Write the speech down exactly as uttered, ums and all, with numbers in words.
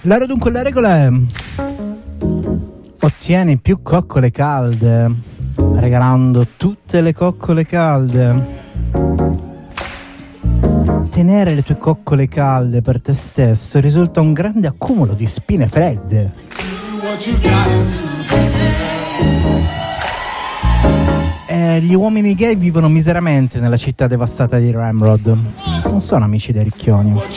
Allora dunque la regola è: ottieni più coccole calde regalando tutte le coccole calde. Tenere le tue coccole calde per te stesso risulta un grande accumulo di spine fredde. E gli uomini gay vivono miseramente nella città devastata di Ramrod. Non sono amici dei ricchioni.